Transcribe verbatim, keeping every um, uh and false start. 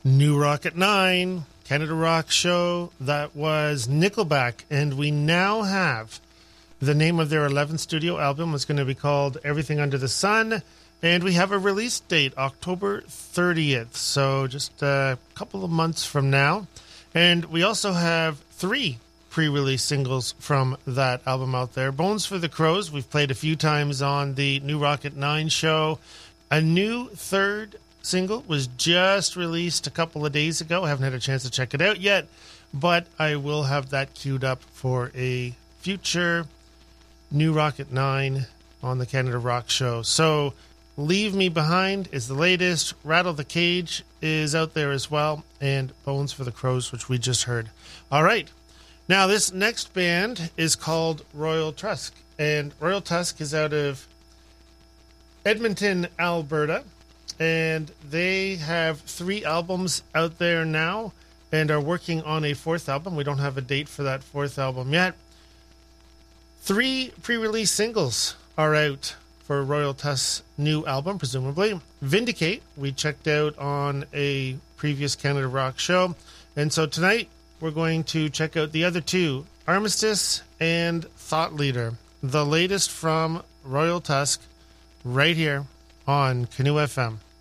New Rock at nine, Canada Rock Show. That was Nickelback, and we now have the name of their eleventh studio album. It's going to be called Everything Under the Sun, and we have a release date, October thirtieth, so just a couple of months from now. And we also have three pre-release singles from that album out there. Bones for the Crows, we've played a few times on the New Rock at nine show. A new third single was just released a couple of days ago. I haven't had a chance to check it out yet, but I will have that queued up for a future New Rock at nine on the Canada Rock Show. So Leave Me Behind is the latest. Rattle the Cage is out there as well. And Bones for the Crows, which we just heard. All right. Now, this next band is called Royal Tusk. And Royal Tusk is out of Edmonton, Alberta. And they have three albums out there now and are working on a fourth album. We don't have a date for that fourth album yet. Three pre-release singles are out for Royal Tusk's new album, presumably. Vindicate, we checked out on a previous Canada Rock show. And so tonight, we're going to check out the other two, Armistice and Thought Leader, the latest from Royal Tusk, right here on Canoe F M.